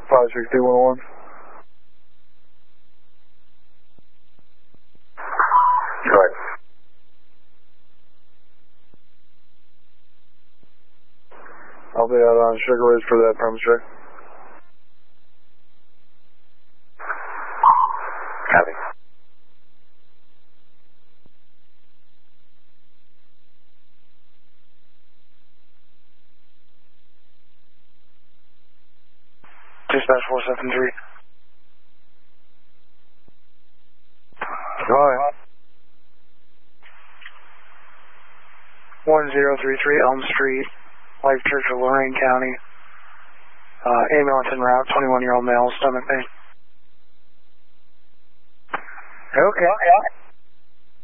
56211. Go ahead. I'll be out on Sugar Ridge for that premise check. Copy. Dispatch 473. Go ahead. 1033 Elm Street, Life Church of Lorraine County. Ambulance en route, 21-year-old male, stomach pain. Okay.